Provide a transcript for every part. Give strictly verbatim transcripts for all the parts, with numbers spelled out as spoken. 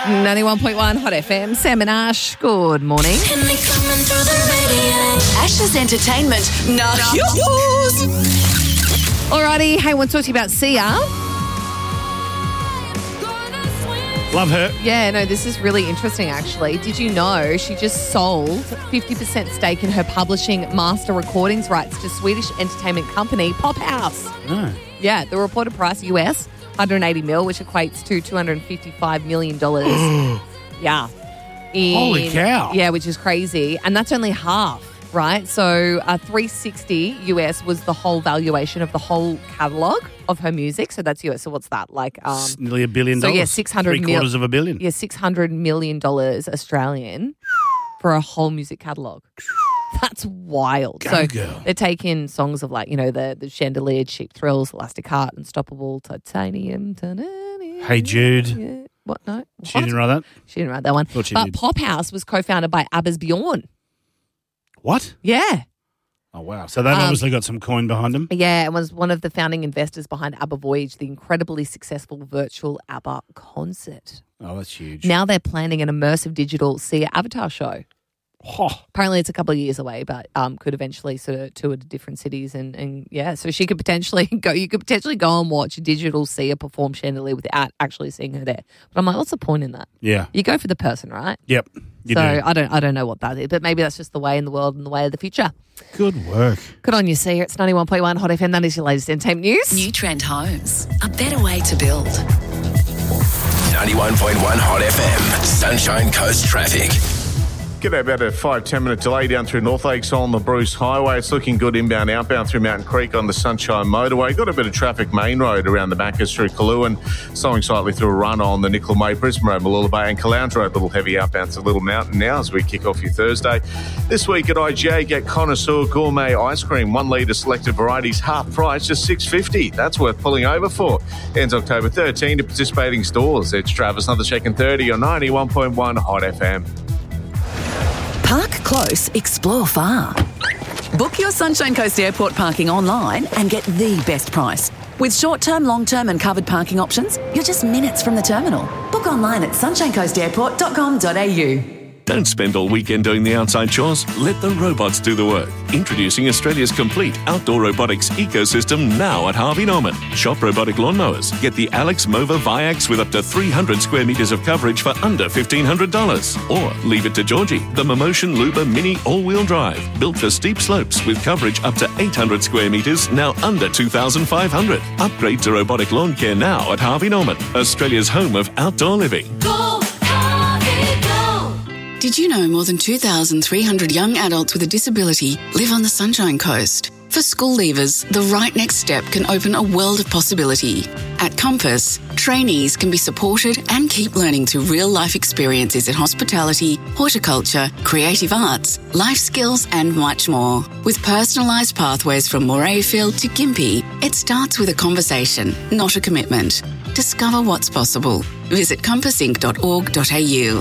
ninety-one point one Hot F M. Sam and Ash, good morning. Ash's entertainment, not yours. Alrighty, hey, I want to talk to you about Sia. Love her. Yeah, no, this is really interesting, actually. Did you know she just sold fifty percent stake in her publishing master recordings rights to Swedish entertainment company Pop House? Oh. Yeah, the reported price U S, one hundred eighty mil, which equates to two hundred fifty-five million dollars. Yeah. In, Holy cow. Yeah, which is crazy. And that's only half, right? So uh, three hundred sixty U S was the whole valuation of the whole catalogue of her music. So that's U S. So what's that? Like um, It's nearly a billion so dollars. yeah, six hundred Three quarters mil- of a billion. Yeah, six hundred million dollars Australian for a whole music catalogue. That's wild. Go so girl. they're taking songs of like, you know, the, the Chandelier, Cheap Thrills, Elastic Heart, Unstoppable, Titanium. Titanium. Hey Jude. Yeah. What? No. She What? didn't write that? She didn't write that one. Thought she but did. Pop House was co-founded by Abba's Bjorn. What? Yeah. Oh, wow. So they've Um, obviously got some coin behind them. Yeah, and was one of the founding investors behind ABBA Voyage, the incredibly successful virtual ABBA concert. Oh, that's huge. Now they're planning an immersive digital Sia Avatar show. Oh, Apparently it's a couple of years away, but um, could eventually sort of tour to different cities. And, and yeah, so she could potentially go, you could potentially go and watch digital Sia perform Chandelier without actually seeing her there. But I'm like, what's the point in that? yeah. You go for the person, right? Yep. You so do. I don't I don't know what that is, but maybe that's just the way in the world and the way of the future. Good work. Good on you, Sia. It's ninety-one point one Hot F M. That is your latest entertainment news. New Trend Homes, a better way to build. ninety-one point one Hot F M, Sunshine Coast traffic. G'day, about a five, ten minute delay down through North Lakes on the Bruce Highway. It's looking good inbound, outbound through Mountain Creek on the Sunshine Motorway. Got a bit of traffic main road around the Backers through Kaluan, slowing slightly through a run on the Nickel May, Brisbane Road, Mooloolaba Bay and Caloundra Road. A little heavy outbound to Little Mountain now as we kick off your Thursday. This week at I G A, get Connoisseur Gourmet Ice Cream, one litre selected varieties, half price, just six dollars fifty. That's worth pulling over for. Ends October thirteenth to participating stores. It's Travis, another check and thirty on ninety-one point one Hot F M. Park close, explore far. Book your Sunshine Coast Airport parking online and get the best price. With short-term, long-term and covered parking options, you're just minutes from the terminal. Book online at sunshine coast airport dot com dot a u. Don't spend all weekend doing the outside chores. Let the robots do the work. Introducing Australia's complete outdoor robotics ecosystem now at Harvey Norman. Shop robotic lawnmowers. Get the Alex Mova Viax with up to three hundred square metres of coverage for under fifteen hundred dollars. Or leave it to Georgie, the Momotion Luba Mini all-wheel drive. Built for steep slopes with coverage up to eight hundred square metres, now under two thousand five hundred. Upgrade to robotic lawn care now at Harvey Norman, Australia's home of outdoor living. Go, Harvey, go! Did you know more than two thousand three hundred young adults with a disability live on the Sunshine Coast? For school leavers, the right next step can open a world of possibility. At Compass, trainees can be supported and keep learning through real-life experiences in hospitality, horticulture, creative arts, life skills and much more. With personalised pathways from Morayfield to Gympie, it starts with a conversation, not a commitment. Discover what's possible. Visit compass inc dot org dot a u.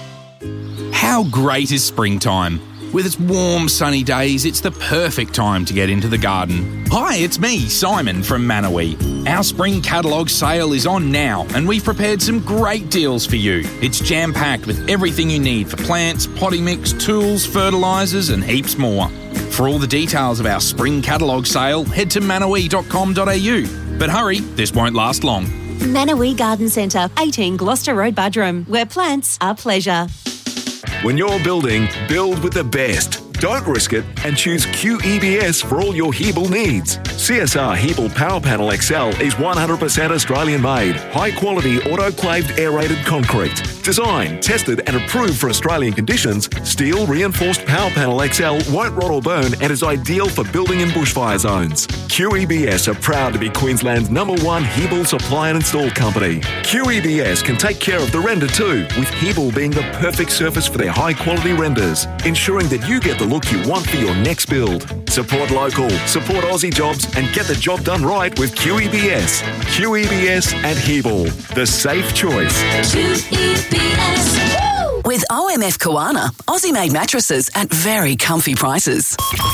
How great is springtime? With its warm, sunny days, it's the perfect time to get into the garden. Hi, it's me, Simon from Manawee. Our spring catalogue sale is on now, and we've prepared some great deals for you. It's jam-packed with everything you need for plants, potting mix, tools, fertilisers, and heaps more. For all the details of our spring catalogue sale, head to manawee dot com dot a u. But hurry, this won't last long. Manawee Garden Centre, eighteen Gloucester Road, Budrum, where plants are pleasure. When you're building, build with the best. Don't risk it and choose Q E B S for all your Hebel needs. C S R Hebel Power Panel X L is one hundred percent Australian made, high quality autoclaved aerated concrete. Designed, tested and approved for Australian conditions, steel reinforced Power Panel X L won't rot or burn and is ideal for building in bushfire zones. Q E B S are proud to be Queensland's number one Hebel supply and install company. Q E B S can take care of the render too, with Hebel being the perfect surface for their high quality renders, ensuring that you get the look you want for your next build. Support local, support Aussie jobs and get the job done right with Q E B S. Q E B S and Hebel, the safe choice. Q E B S. Woo! With O M F Koana, Aussie-made mattresses at very comfy prices.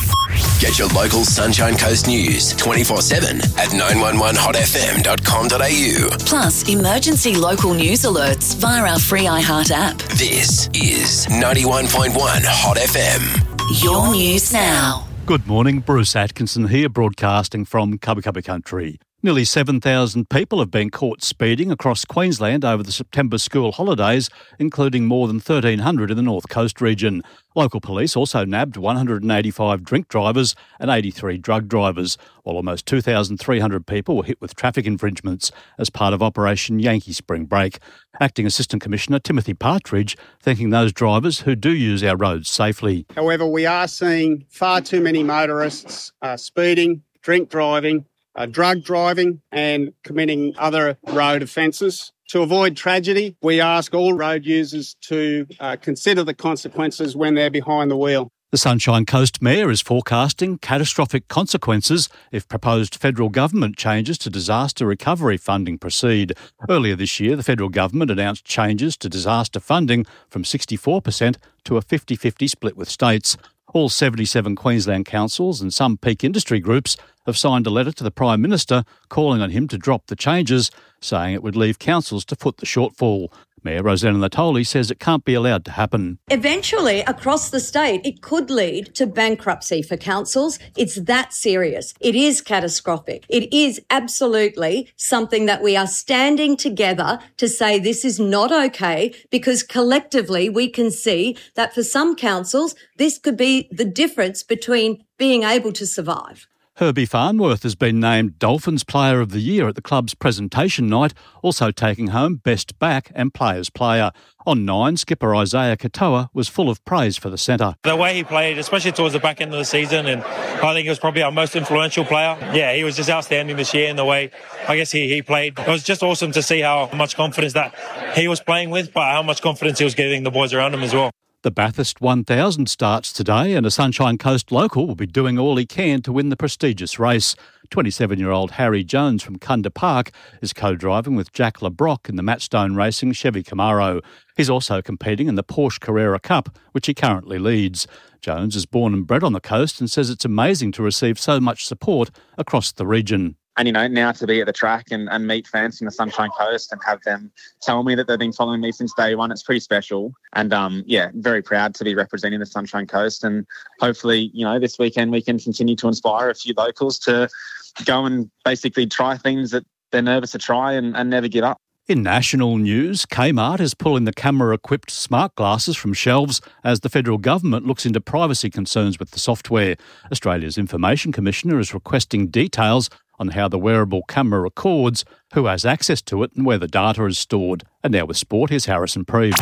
Get your local Sunshine Coast news twenty-four seven at nine one one hot f m dot com dot a u. Plus, emergency local news alerts via our free iHeart app. This is ninety-one point one Hot F M. Your news now. Good morning, Bruce Atkinson here, broadcasting from Cubby Cubby Country. Nearly seven thousand people have been caught speeding across Queensland over the September school holidays, including more than thirteen hundred in the North Coast region. Local police also nabbed one hundred eighty-five drink drivers and eighty-three drug drivers, while almost two thousand three hundred people were hit with traffic infringements as part of Operation Yankee Spring Break. Acting Assistant Commissioner Timothy Partridge thanking those drivers who do use our roads safely. However, we are seeing far too many motorists uh, speeding, drink driving, Uh, drug driving and committing other road offences. To avoid tragedy, we ask all road users to uh, consider the consequences when they're behind the wheel. The Sunshine Coast Mayor is forecasting catastrophic consequences if proposed federal government changes to disaster recovery funding proceed. Earlier this year, the federal government announced changes to disaster funding from sixty-four percent to a fifty-fifty split with states. All seventy-seven Queensland councils and some peak industry groups have signed a letter to the Prime Minister calling on him to drop the changes, saying it would leave councils to foot the shortfall. Mayor Rosanna Natoli says it can't be allowed to happen. Eventually, across the state, it could lead to bankruptcy for councils. It's that serious. It is catastrophic. It is absolutely something that we are standing together to say this is not okay, because collectively we can see that for some councils, this could be the difference between being able to survive. Herbie Farnworth has been named Dolphins Player of the Year at the club's presentation night, also taking home Best Back and Players Player. On nine, skipper Isaiah Katoa was full of praise for the centre. The way he played, especially towards the back end of the season, and I think he was probably our most influential player. Yeah, he was just outstanding this year in the way, I guess, he, he played. It was just awesome to see how much confidence that he was playing with, but how much confidence he was giving the boys around him as well. The Bathurst one thousand starts today, and a Sunshine Coast local will be doing all he can to win the prestigious race. twenty-seven-year-old Harry Jones from Kunda Park is co-driving with Jack LeBrock in the Matchstone Racing Chevy Camaro. He's also competing in the Porsche Carrera Cup, which he currently leads. Jones is born and bred on the coast and says it's amazing to receive so much support across the region. And, you know, now to be at the track and, and meet fans from the Sunshine Coast and have them tell me that they've been following me since day one, it's pretty special. And, um, yeah, very proud to be representing the Sunshine Coast. And hopefully, you know, this weekend we can continue to inspire a few locals to go and basically try things that they're nervous to try and, and never give up. In national news, Kmart is pulling the camera-equipped smart glasses from shelves as the federal government looks into privacy concerns with the software. Australia's Information Commissioner is requesting details on how the wearable camera records, who has access to it and where the data is stored. And now with sport, here's Harrison Preeve.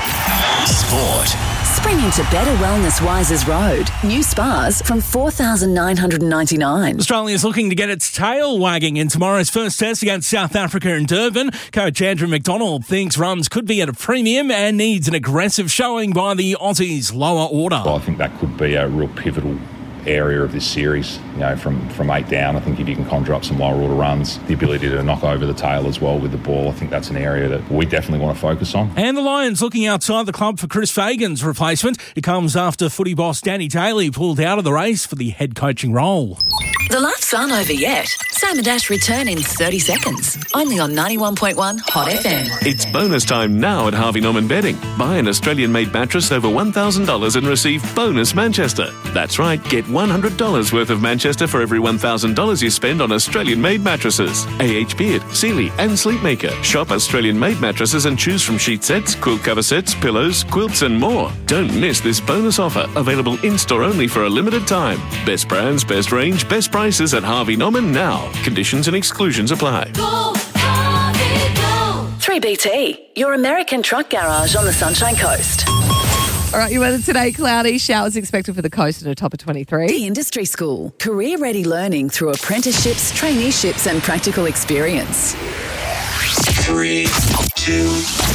Sport. Spring into better wellness Wises Road. New spas from four thousand nine hundred ninety-nine dollars. Australia's looking to get its tail wagging in tomorrow's first test against South Africa in Durban. Coach Andrew McDonald thinks runs could be at a premium and needs an aggressive showing by the Aussies' lower order. Well, I think that could be a real pivotal area of this series, you know, from, from eight down. I think if you can conjure up some lower order runs, the ability to knock over the tail as well with the ball, I think that's an area that we definitely want to focus on. And the Lions looking outside the club for Chris Fagan's replacement. It comes after footy boss Danny Daly pulled out of the race for the head coaching role. The laughs aren't over yet. Sam and Ash return in thirty seconds. Only on ninety-one point one Hot F M. It's bonus time now at Harvey Norman Bedding. Buy an Australian-made mattress over one thousand dollars and receive bonus Manchester. That's right, get one hundred dollars worth of Manchester for every one thousand dollars you spend on Australian-made mattresses. A H Beard, Sealy and Sleepmaker. Shop Australian-made mattresses and choose from sheet sets, quilt cover sets, pillows, quilts and more. Don't miss this bonus offer, available in-store only for a limited time. Best brands, best range, best prices at Harvey Norman now. Conditions and exclusions apply. Go, Harvey, go. three B T, your American truck garage on the Sunshine Coast. All right, your weather today, cloudy. Showers expected for the coast at a top of twenty-three. The Industry School, career-ready learning through apprenticeships, traineeships and practical experience. Three, two,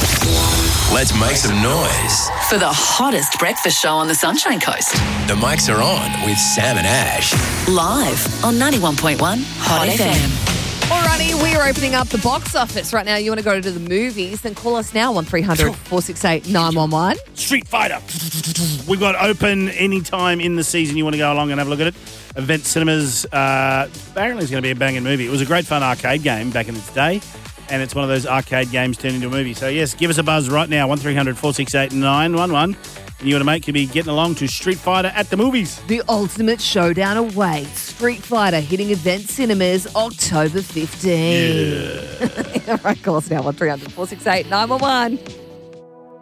one. Let's make some noise For the hottest breakfast show on the Sunshine Coast. The mics are on with Sam and Ash. Live on ninety-one point one Hot, Hot F M. F M. Alrighty, we are opening up the box office right now. You want to go to the movies, then call us now, one three hundred four six eight nine one one. Street Fighter. We've got open any time in the season you want to go along and have a look at it. Event Cinemas, uh, apparently it's going to be a banging movie. It was a great fun arcade game back in its day, and it's one of those arcade games turned into a movie. So, yes, give us a buzz right now, one three hundred four six eight nine one one. And you and a mate could be getting along to Street Fighter at the movies. The ultimate showdown awaits. Street Fighter hitting Event Cinemas October fifteenth. Yeah. All right, call us now, one three hundred four six eight nine one one.